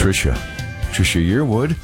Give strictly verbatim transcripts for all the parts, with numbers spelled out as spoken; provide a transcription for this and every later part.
Trisha. Trisha Yearwood.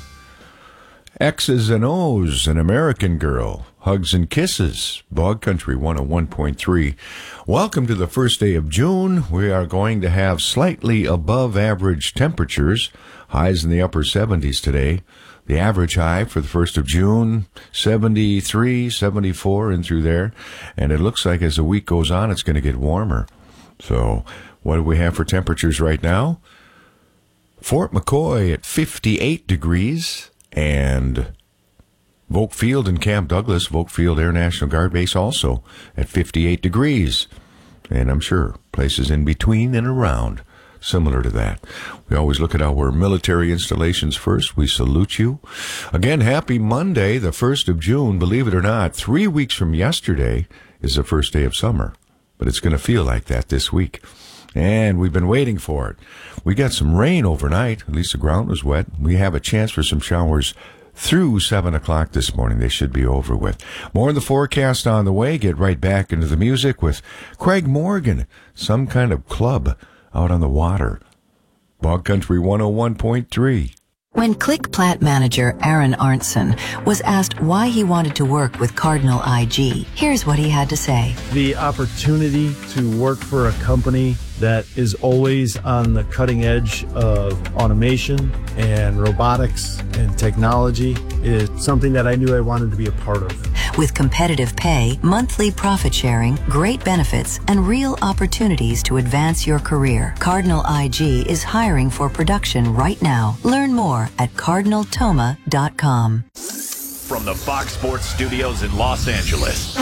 X's and O's, An American Girl. Hugs and Kisses. Bog Country one oh one point three. Welcome to the first day of June. We are going to have slightly above average temperatures. Highs in the upper seventies today. The average high for the first of June, seventy-three, seventy-four, and through there. And it looks like as the week goes on, it's going to get warmer. So what do we have for temperatures right now? Fort McCoy at fifty-eight degrees. And Volk Field and Camp Douglas, Volk Field Air National Guard Base also at fifty-eight degrees. And I'm sure places in between and around similar to that. We always look at our military installations first. We salute you. Again, happy Monday, the first of June. Believe it or not, three weeks from yesterday is the first day of summer. But it's going to feel like that this week. And we've been waiting for it. We got some rain overnight. At least the ground was wet. We have a chance for some showers through seven o'clock this morning. They should be over with. More in the forecast on the way. Get right back into the music with Craig Morgan. Some kind of club out on the water. Bog Country one oh one point three. When Click Plant manager Aaron Arntzen was asked why he wanted to work with Cardinal I G, here's what he had to say. The opportunity to work for a company that is always on the cutting edge of automation and robotics and technology is something that I knew I wanted to be a part of. With competitive pay, monthly profit sharing, great benefits, and real opportunities to advance your career, Cardinal I G is hiring for production right now. Learn more at cardinal toma dot com. From the Fox Sports Studios in Los Angeles,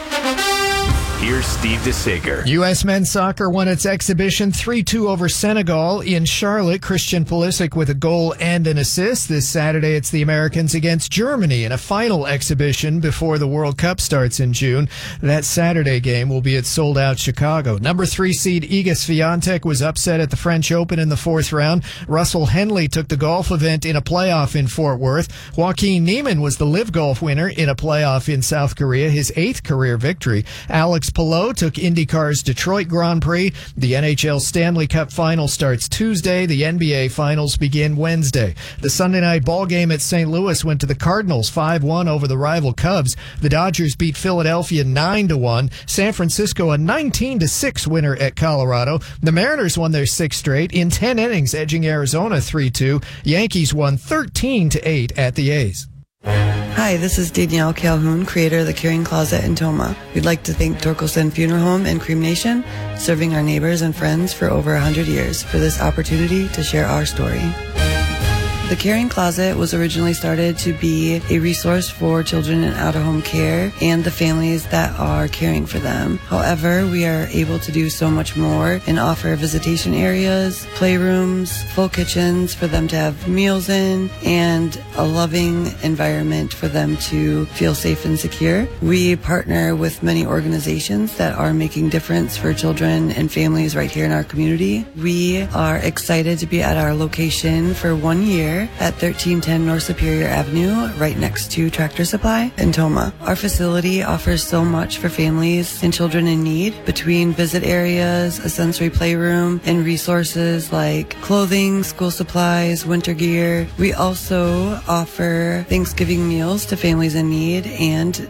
here's Steve DeSager. U S men's soccer won its exhibition three two over Senegal in Charlotte. Christian Pulisic with a goal and an assist. This Saturday, it's the Americans against Germany in a final exhibition before the World Cup starts in June. That Saturday game will be at sold-out Chicago. Number three seed Iga Swiatek was upset at the French Open in the fourth round. Russell Henley took the golf event in a playoff in Fort Worth. Joaquin Niemann was the Live Golf winner in a playoff in South Korea, his eighth career victory. Alex Palou took IndyCar's Detroit Grand Prix. The N H L Stanley Cup Final starts Tuesday. The N B A Finals begin Wednesday. The Sunday night ball game at Saint Louis went to the Cardinals five one over the rival Cubs. The Dodgers beat Philadelphia nine to one. San Francisco a nineteen to six winner at Colorado. The Mariners won their sixth straight in ten innings, edging Arizona three two. Yankees won thirteen to eight at the A's. Hi, this is Danielle Calhoun, creator of the Caring Closet in Toma. We'd like to thank Torkelson Funeral Home and Creme Nation, serving our neighbors and friends for over one hundred years, for this opportunity to share our story. The Caring Closet was originally started to be a resource for children in out-of-home care and the families that are caring for them. However, we are able to do so much more and offer visitation areas, playrooms, full kitchens for them to have meals in, and a loving environment for them to feel safe and secure. We partner with many organizations that are making difference for children and families right here in our community. We are excited to be at our location for one year at thirteen ten North Superior Avenue, right next to Tractor Supply in Toma. Our facility offers so much for families and children in need, between visit areas, a sensory playroom, and resources like clothing, school supplies, winter gear. We also offer Thanksgiving meals to families in need and